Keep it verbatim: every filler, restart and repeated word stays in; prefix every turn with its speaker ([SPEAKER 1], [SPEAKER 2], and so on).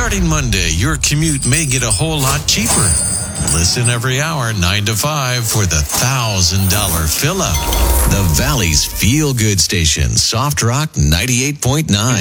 [SPEAKER 1] Starting Monday, your commute may get a whole lot cheaper. Listen every hour, nine to five, for the one thousand dollars fill-up. The Valley's feel-good station, Soft Rock ninety-eight point nine.